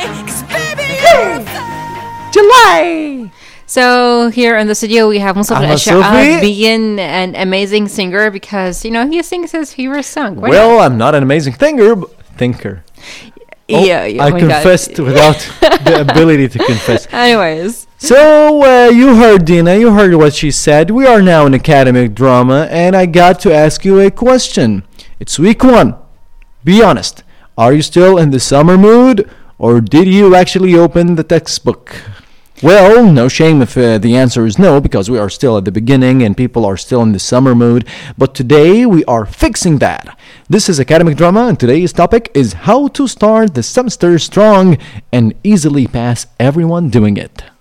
July! So here in the studio we have Mustafa Ahmed Al-Sha'ab Sufi. being an amazing singer because, he sings his favorite song. Why Well, I'm not an amazing thinker. Oh, yeah, I oh my God. confessed without the ability to confess. Anyways. So, you heard Dina, you heard what she said. We are now in academic drama, and I got to ask you a question. It's week 1. Be honest. Are you still in the summer mood, or did you actually open the textbook? Well, no shame if the answer is no, because we are still at the beginning and people are still in the summer mood. But today we are fixing that. This is Academic Drama, and today's topic is how to start the semester strong and easily pass everyone doing it.